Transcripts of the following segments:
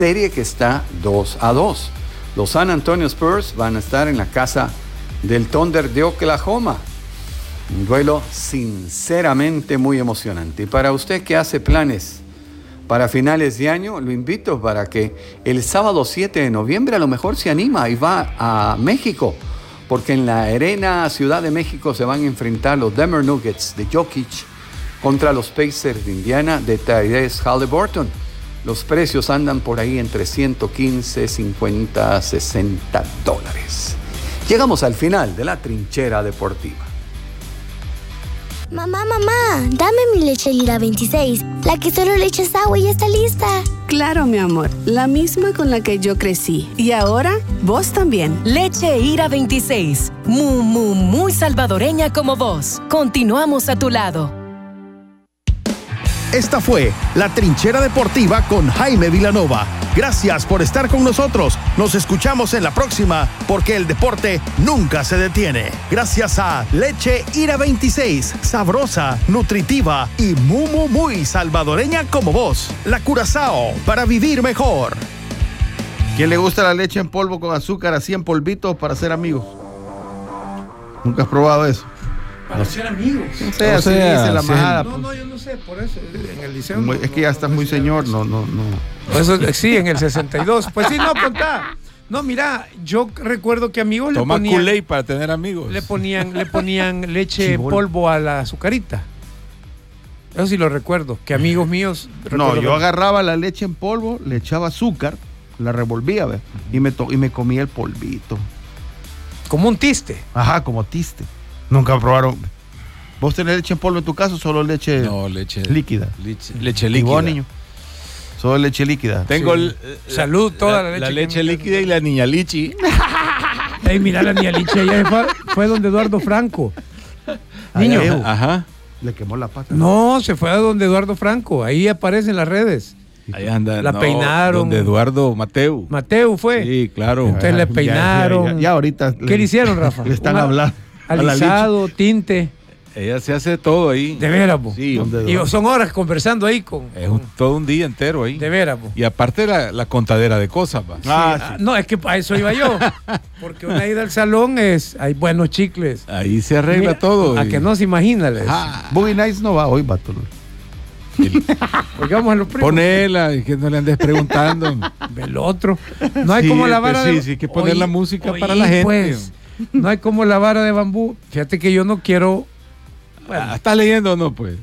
serie que está 2-2. Los San Antonio Spurs van a estar en la casa del Thunder de Oklahoma. Un duelo sinceramente muy emocionante. Y para usted que hace planes para finales de año, lo invito para que el sábado 7 de noviembre a lo mejor se anima y va a México, porque en la Arena Ciudad de México se van a enfrentar los Denver Nuggets de Jokic contra los Pacers de Indiana de Tyrese Haliburton. Los precios andan por ahí entre 115, 50, 60 dólares. Llegamos al final de la trinchera deportiva. Mamá, dame mi leche Lira 26, la que solo le echas agua y ya está lista. Claro, mi amor, la misma con la que yo crecí. Y ahora, vos también. Leche Ira 26, muy salvadoreña como vos. Continuamos a tu lado. Esta fue La Trinchera Deportiva con Jaime Vilanova. Gracias por estar con nosotros. Nos escuchamos en la próxima, porque el deporte nunca se detiene. Gracias a Leche Ira 26, sabrosa, nutritiva y muy salvadoreña como vos. La Curazao, para vivir mejor. ¿Quién le gusta la leche en polvo con azúcar, así en polvitos para ser amigos? ¿Nunca has probado eso? Para ser amigos. No sé, así dice la majada. No, yo no sé, por eso. En el liceo. Es que ya estás muy señor, no. Eso, sí, en el 62. Pues sí, no, contá. No, mira, yo recuerdo que amigos Toma le ponían. Kool-Aid para tener amigos. Le ponían leche en polvo a la azucarita. Eso sí lo recuerdo. Que amigos míos. No, yo agarraba la leche en polvo, le echaba azúcar, la revolvía, ¿ves? Y me comía el polvito. Como un tiste. Ajá, como tiste. Nunca probaron. ¿Vos tenés leche en polvo en tu caso o solo leche? No, leche líquida? Leche líquida. ¿Y vos, niño? Solo leche líquida. Tengo salud, toda la leche. La leche líquida y la niña lichi. Ey, mira, la niña lichi ella fue donde Eduardo Franco. Niño. Ajá. Le quemó la pata. No, se fue a donde Eduardo Franco. Ahí aparece en las redes. Ahí anda. La peinaron. Donde Eduardo Mateu. Mateu fue. Sí, claro. Entonces le peinaron. Ya ahorita. ¿Qué le hicieron, Rafa? Le están hablando. Alisado, tinte. Ella se hace todo ahí. De veras, po. Sí. Y son horas conversando ahí con. Es todo un día entero ahí. De veras, po. Y aparte la contadera de cosas, va. Sí. No, es que a eso iba yo. Porque una ida al salón hay buenos chicles. Ahí se arregla todo. A que no se imagina. Boogie Nights no va hoy, vato. Porque vamos a los primos. Ponela, y que no le andes preguntando. El otro. No hay como la vara de... Sí, hay que poner la música para la gente. Pues, no hay como la vara de bambú. Fíjate que yo no quiero. Bueno. ¿Estás leyendo o no, pues?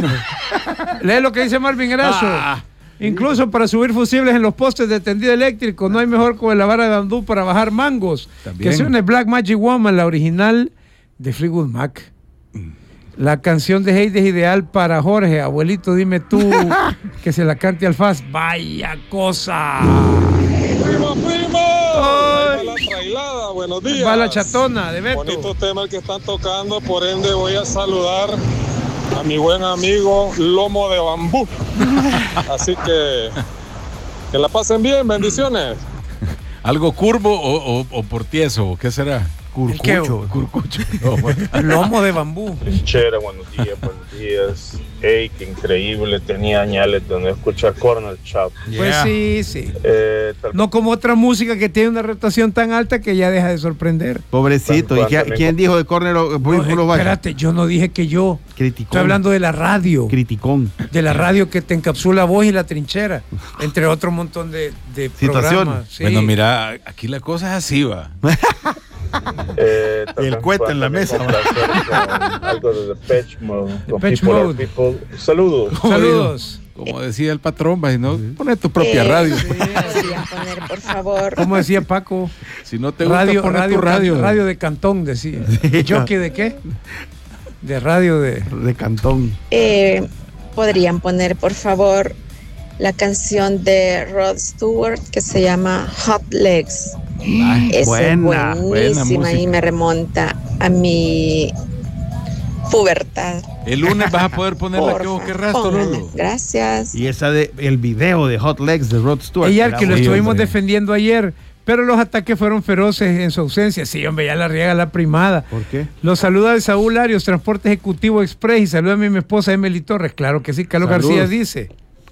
Lee lo que dice Marvin Erazo. Incluso para subir fusibles en los postes de tendido eléctrico, no hay mejor como la vara de bambú para bajar mangos. También. Que suene Black Magic Woman, la original de Fleetwood Mac. La canción de Heidi es ideal para Jorge. Abuelito, dime tú que se la cante al Faz. ¡Vaya cosa! ¡Primo! La trailada, buenos días. Va la chatona de Beto. Bonito tema el que están tocando, por ende voy a saludar a mi buen amigo Lomo de Bambú. Así que la pasen bien, bendiciones. ¿Algo curvo o por tieso? ¿Qué será? Curcucho. No, bueno. Lomo de bambú. Trinchera, buenos días. Ey, qué increíble, tenía añales de no escuchar Corner Shop. Pues sí. No como otra música que tiene una rotación tan alta que ya deja de sorprender. Pobrecito. ¿Y quién dijo de Corner? Espérate, yo no dije que yo. Criticón. Estoy hablando de la radio. Criticón. De la radio que te encapsula vos y la trinchera. Entre otro montón de programas. Sí. Bueno, mira, aquí la cosa es así, va. El cuento en la mesa. Algo de Depeche Mode. Depeche Mode. Saludos. Como decía el patrón, ¿no? Poner tu propia radio. Sí, poner, por favor. Como decía Paco. Si no te gusta, poner tu radio. Radio de Cantón, decía. ¿Jockey de qué? De radio de Cantón. Podrían poner, por favor, la canción de Rod Stewart que se llama Hot Legs. Es buenísima y me remonta a mi pubertad. El lunes vas a poder ponerla que vos querrás, Lolo. Gracias. Y esa el video de Hot Legs de Rod Stewart. Y que lo estuvimos defendiendo ayer, pero los ataques fueron feroces en su ausencia. Sí, hombre, ya la riega la primada. ¿Por qué? Los saluda de Saúl Arios, Transporte Ejecutivo Express, y saluda a mi esposa Emily Torres. Claro que sí, Carlos García dice.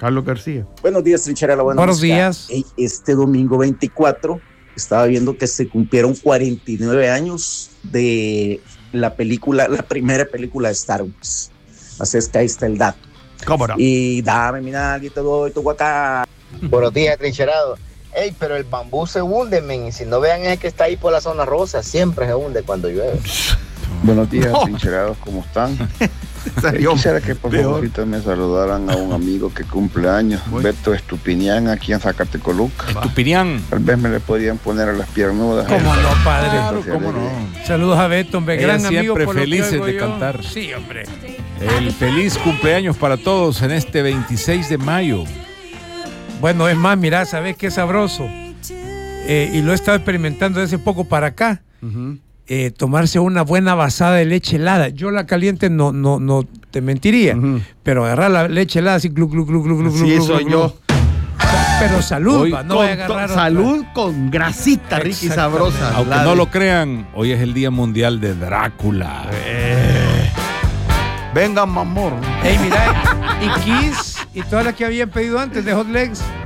Carlos García. Buenos días, Trincherera. Buenos días. Este domingo 24 estaba viendo que se cumplieron 49 años de la primera película de Star Wars. Así es que ahí está el dato. ¿Cómo no? Y dame mi nalga y te doy tu guacá. Buenos días, Trincherado. Ey, pero el bambú se hunde, men. Si no vean es que está ahí por la zona rosa, siempre se hunde cuando llueve. Buenos días, Trincherados, ¿cómo están? Quisiera que por favor me saludaran a un amigo que cumple años, Beto Estupinián, aquí en Zacatecoluca. Estupinián. Tal vez me le podrían poner a las piernudas. ¿Cómo no, padre? Claro, ¿cómo no? Saludos a Beto, hombre, gran amigo. Siempre felices de cantar. Sí, hombre. El feliz cumpleaños para todos en este 26 de mayo. Bueno, es más, mira, ¿sabes qué sabroso? Y lo he estado experimentando desde hace poco para acá. Tomarse una buena vasada de leche helada. Yo la caliente no te mentiría, pero agarrar la leche helada así, glu, glu, glu, glu, glu, Sí, glu, soy glu, yo. Pero salud, no voy a agarrar salud con grasita rica y sabrosa. Aunque no lo crean, hoy es el Día Mundial de Drácula. Vengan, mamor. Ey, mira, y Kiss y todas las que habían pedido antes de Hot Legs